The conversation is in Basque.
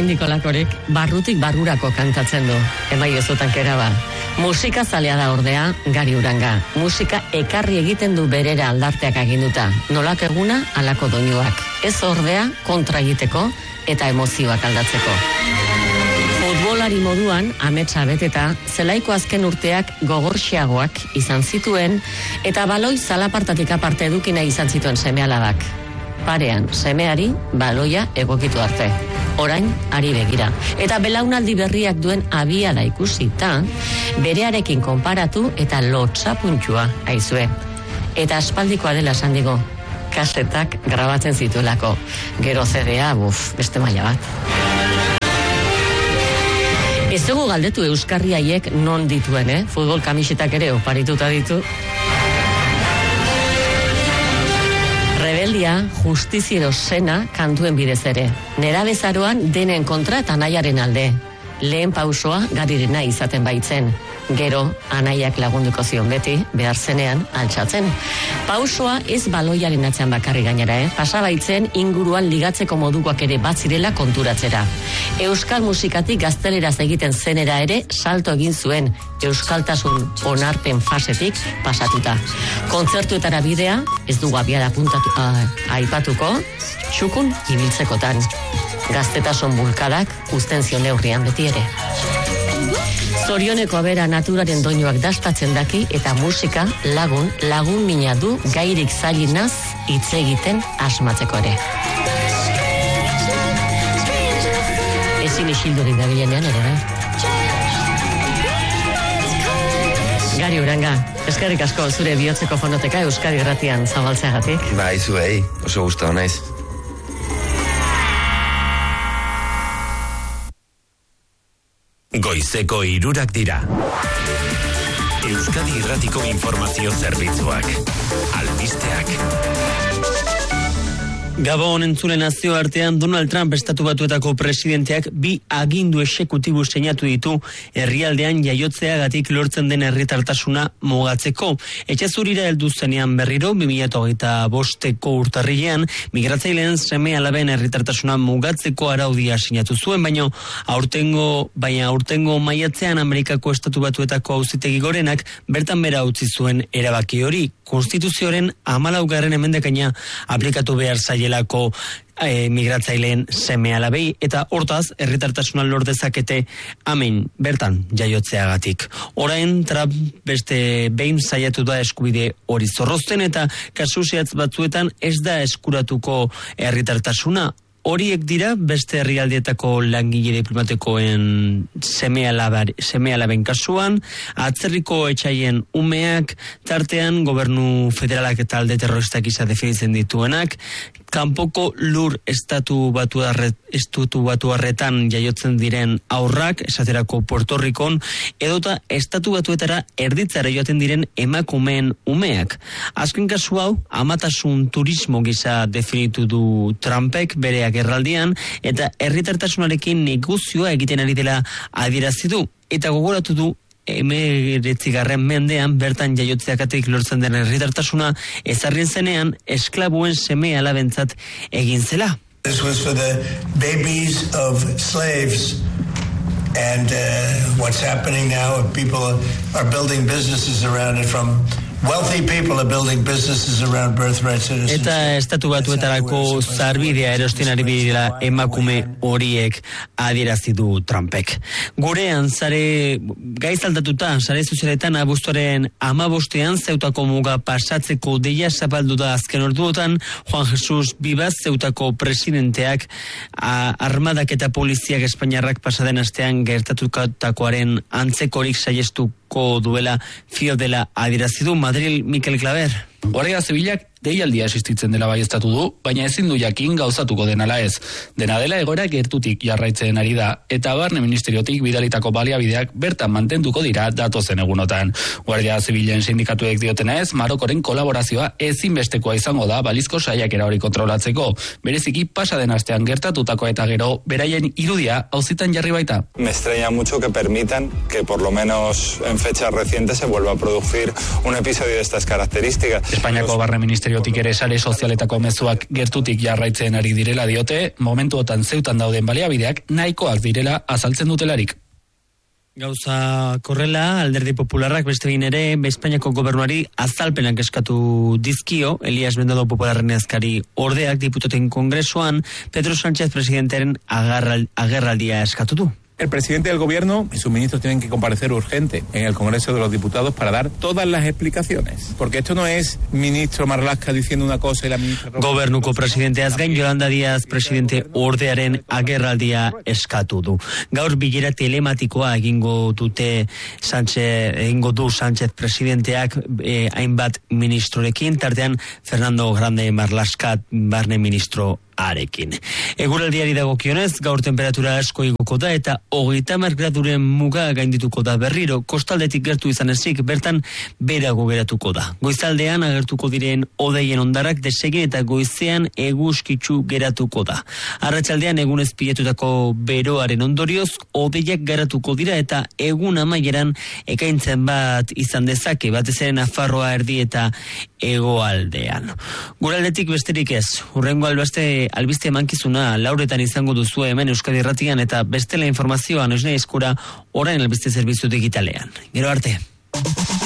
orain Nikolakorik barrutik barrurako kantatzen du, emaiozutan kera ba. Musika zalea da ordea, Gari Uranga. Musika ekarri egiten du berera aldarteak aginduta. Nolak eguna, alako doinuak. Ez ordea, kontra egiteko eta emozioak aldatzeko. Futbolari moduan, ametsa beteta, zelaiko azken urteak gogorxiagoak izan zituen eta baloi zalapartatik aparte edukina izan zituen seme-alabak. Parean, semeari baloia egokitu arte. Orain, ari begira. Eta belaunaldi berriak duen abiada ikusita, berearekin konparatu eta lotsapuntua aizue. Eta aspaldikoa dela esan digo, kasetak grabatzen zituelako. Gero CD-a, beste maila bat. Ez dugu galdetu euskarri haiek non dituen, Futbol kamisetak ere oparituta ditu. Rebeldia, justiziero zena kantuen bidez ere. Nerabezaroan denen kontra eta anaiaren alde. Lehen pausoa Garirena izaten baitzen. Gero, anaiak lagunduko zion beti, behar zenean, altxatzen. Pausoa ez baloiaren atzean bakarri gainera, Pasabaitzen inguruan ligatzeko modukoak ere batzirela konturatzera. Euskal musikatik gazteleraz egiten zenera ere salto egin zuen, euskaltasun onarpen fasetik pasatuta. Kontzertuetara bidea, ez dugu abiada aipatuko, txukun ibiltzekotan. Gaztetasun bulkadak uzten zion neurrian beti ere. Zorioneko abera naturaren doinuak dastatzen daki eta musika lagun mina du gairik zailinaz hitz egiten asmatzeko ere. Ezin isildurik dabilenean ere, bai? Gari Uranga, eskerrik asko zure bihotzeko fonoteka Euskadi Irratian zabaltzeagatik. Bai, zuei, oso gustatu naiz. Goizeko 3 dira. Euskadi Irratiko informazio zerbitzuak. Albisteak. Gabon entzule nazioartean Donald Trump estatu batuetako presidenteak 2 agindu exekutibo seinatu ditu herrialdean jaiotzeagatik lortzen den herritartasuna mugatzeko. Etxezurira heldu zenean berriro 2025ko urtarrilean migratzaileen seme-alaben herritartasuna mugatzeko araudia sinatu zuen, baina aurtengo maiatzean Amerikako estatu batuetako auzitegi gorenak bertan bera utzi zuen erabaki hori. Konstituzioaren 14. emendakina aplikatu behar zaielako migratzaileen seme-alabei eta hortaz herritartasuna lor dezakete hemen bertan jaiotzeagatik. Orain Trump beste behin saiatu da eskubide hori zorrozten eta kasu zehatz batzuetan ez da eskuratuko herritartasuna. Horiek dira beste herrialdeetako langile diplomatikoen seme-alaben kasuan, atzerriko etxaien umeak, tartean gobernu federalak eta alde terroristak izan definitzen dituenak, kanpoko lur estatu batuarretan jaiotzen diren aurrak, esaterako Puerto Rikon, edota estatu batuetara erditzara joaten diren emakumeen umeak. Azken kasu hau, amatasun turismo gisa definitu du Trumpek bere agerraldian, eta herritartasunarekin negozioa egiten ari dela adierazi du, eta gogoratu du 19. mendean bertan jaiotzeagatik lortzen den herritartasuna ezarrien zenean esklabuen seme-alabentzat egin zela. This was for the babies of slaves. And what's happening now, people are building businesses around it from wealthy people are building businesses around birthright citizenship. Eta estatu batuetarako zarbidea erosten ari dira emakume horiek adierazi du Trumpek. Gurean gaizaldatuta sare sozialetan abuztuaren 15ean Zeutako muga pasatzeko deia zapaldu da azken orduotan. Juan Jesus Vivas Zeutako presidenteak armadak eta poliziak Espainiarrak pasaden astean gertatutakoaren antzekorik saiestuko duela fio dela adierazi du. Madril, Mikel Claver. Guardia Zibilak deialdia existitzen dela baieztatu du, baina ezin du jakin gauzatuko denala ez. Dena dela egoera gertutik jarraitzen ari da, eta Barne Ministeriotik bidalitako baliabideak bertan mantenduko dira datozen egunotan. Guardia Zibilen sindikatuek diotenez, Marokoren kolaborazioa ezinbestekoa izango da balizko saiakera hori kontrolatzeko. Bereziki pasaden astean gertatutako eta gero beraien irudia auzitan jarri baita. Me extraña mucho que permitan que por lo menos en fechas recientes se vuelva a producir un episodio de estas características. Espainiako Barne Ministeriotik ere sare sozialetako mezuak gertutik jarraitzen ari direla diote, momentuotan zeutan dauden baliabideak nahikoak direla azaltzen dutelarik. Gauza korrela, Alderdi Popularrak beste egin ere, Espainiako gobernuari azalpenak eskatu dizkio, Elias Bendodo Popularren azkari ordeak diputaten kongresuan, Pedro Sánchez presidentaren agerraldia eskatu du. El presidente del gobierno y sus ministros tienen que comparecer urgente en el Congreso de los Diputados para dar todas las explicaciones. Porque esto no es ministro Marlaska diciendo una cosa y la ministra... Gobernuko presidenteaz gain Yolanda Díaz presidente ordearen agerraldia eskatu du. Gaur bilera telematikoa egingo du Sánchez presidenteak hainbat ministrorekin, tartean Fernando Grande Marlaska barne ministro arekin. Eguraldiari dagokionez, gaur temperatura asko igoko da eta 30 graduren muga gaindituko da berriro, kostaldetik gertu izan ezik, bertan berago geratuko da. Goizaldean agertuko diren hodeien ondarak desegin eta goizean eguzkitsu geratuko da. Arratsaldean egunez pilatutako beroaren ondorioz, hodeiak garatuko dira eta egun amaieran ekaintzen bat izan dezake, batez ere Nafarroa erdi eta hegoaldean. Guraldetik besterik ez, hurrengo albiste emankizuna lauretan izango duzu hemen Euskadi Irratian eta bestela informazioa noizne eskura orain albiste zerbitzu digitalean. Gero arte.